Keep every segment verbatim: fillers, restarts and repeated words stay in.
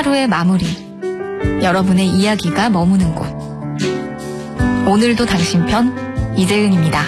하루의 마무리, 여러분의 이야기가 머무는 곳. 오늘도 당신 편 이재은입니다.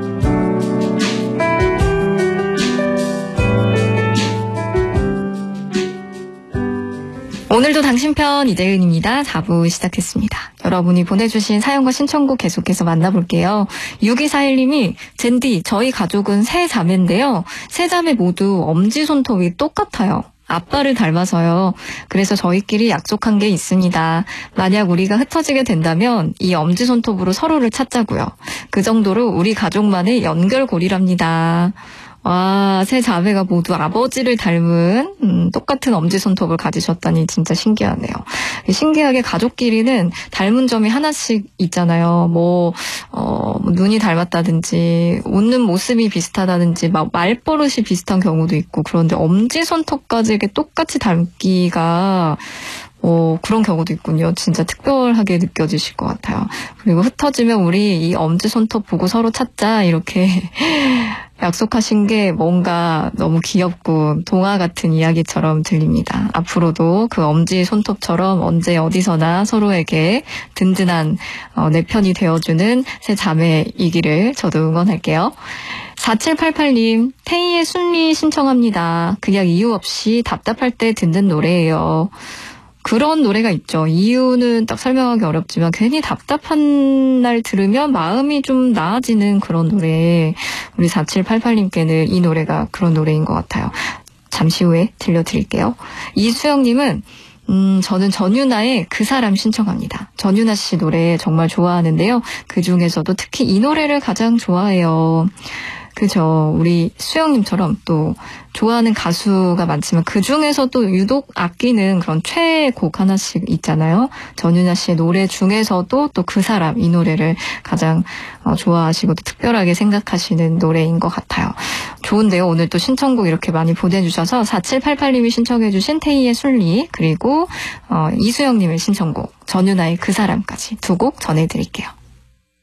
오늘도 당신 편 이재은입니다. 사 부 시작했습니다. 여러분이 보내주신 사연과 신청곡 계속해서 만나볼게요. 육이사일 님이 젠디, 저희 가족은 세 자매인데요. 세 자매 모두 엄지손톱이 똑같아요. 아빠를 닮아서요. 그래서 저희끼리 약속한 게 있습니다. 만약 우리가 흩어지게 된다면 이 엄지손톱으로 서로를 찾자고요. 그 정도로 우리 가족만의 연결고리랍니다. 와, 세 자매가 모두 아버지를 닮은 음, 똑같은 엄지손톱을 가지셨다니 진짜 신기하네요. 신기하게 가족끼리는 닮은 점이 하나씩 있잖아요. 뭐, 어, 뭐 눈이 닮았다든지 웃는 모습이 비슷하다든지 막 말버릇이 비슷한 경우도 있고, 그런데 엄지손톱까지 이렇게 똑같이 닮기가 어, 그런 경우도 있군요. 진짜 특별하게 느껴지실 것 같아요. 그리고 흩어지면 우리 이 엄지손톱 보고 서로 찾자, 이렇게 약속하신 게 뭔가 너무 귀엽고 동화 같은 이야기처럼 들립니다. 앞으로도 그 엄지손톱처럼 언제 어디서나 서로에게 든든한 어, 내 편이 되어주는 새 자매이기를 저도 응원할게요. 사칠팔팔 님, 태희의 순리 신청합니다. 그냥 이유 없이 답답할 때 듣는 노래예요. 그런 노래가 있죠. 이유는 딱 설명하기 어렵지만 괜히 답답한 날 들으면 마음이 좀 나아지는 그런 노래. 우리 사칠팔팔 님께는 이 노래가 그런 노래인 것 같아요. 잠시 후에 들려드릴게요. 이수영님은 음, 저는 전유나의 그 사람 신청합니다. 전유나 씨 노래 정말 좋아하는데요. 그 중에서도 특히 이 노래를 가장 좋아해요. 그죠. 우리 수영님처럼 또 좋아하는 가수가 많지만 그 중에서 또 유독 아끼는 그런 최애곡 하나씩 있잖아요. 전유나 씨의 노래 중에서도 또 그 사람, 이 노래를 가장 좋아하시고 또 특별하게 생각하시는 노래인 것 같아요. 좋은데요. 오늘 또 신청곡 이렇게 많이 보내주셔서 사칠팔팔 님이 신청해주신 태희의 순리, 그리고 어, 이수영님의 신청곡 전유나의 그 사람까지 두 곡 전해드릴게요.